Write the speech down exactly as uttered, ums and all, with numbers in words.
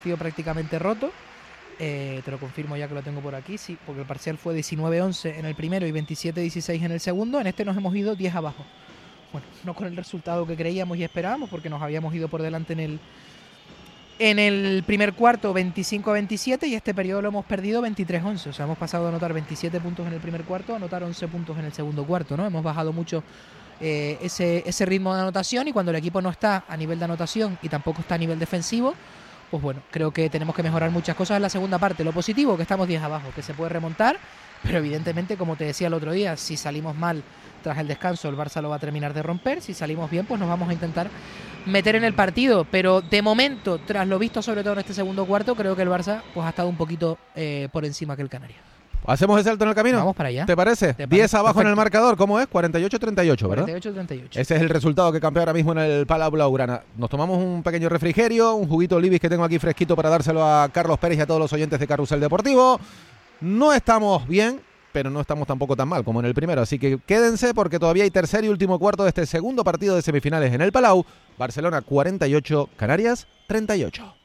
partido prácticamente roto. Eh, te lo confirmo ya que lo tengo por aquí, sí, porque el parcial fue diecinueve once en el primero y veintisiete dieciséis en el segundo. En este nos hemos ido diez abajo. Bueno, no con el resultado que creíamos y esperábamos, porque nos habíamos ido por delante en el, en el primer cuarto veinticinco a veintisiete y este periodo lo hemos perdido veintitrés once. O sea, hemos pasado a anotar veintisiete puntos en el primer cuarto a anotar once puntos en el segundo cuarto, ¿no? Hemos bajado mucho eh, ese, ese ritmo de anotación, y cuando el equipo no está a nivel de anotación y tampoco está a nivel defensivo, pues bueno, creo que tenemos que mejorar muchas cosas en la segunda parte. Lo positivo, que estamos diez abajo, que se puede remontar, pero evidentemente, como te decía el otro día, si salimos mal tras el descanso, el Barça lo va a terminar de romper. Si salimos bien, pues nos vamos a intentar meter en el partido. Pero de momento, tras lo visto sobre todo en este segundo cuarto, creo que el Barça pues ha estado un poquito eh, por encima que el Canaria. ¿Hacemos el salto en el camino? Vamos para allá. ¿Te parece? ¿Te diez parece? abajo Perfecto. en el marcador, ¿cómo es? cuarenta y ocho treinta y ocho, ¿verdad? cuarenta y ocho treinta y ocho. Ese es el resultado que cambia ahora mismo en el Palau Blaugrana. Nos tomamos un pequeño refrigerio, un juguito Libis que tengo aquí fresquito para dárselo a Carlos Pérez y a todos los oyentes de Carrusel Deportivo. No estamos bien, pero no estamos tampoco tan mal como en el primero, así que quédense porque todavía hay tercer y último cuarto de este segundo partido de semifinales en el Palau. Barcelona cuarenta y ocho, Canarias treinta y ocho.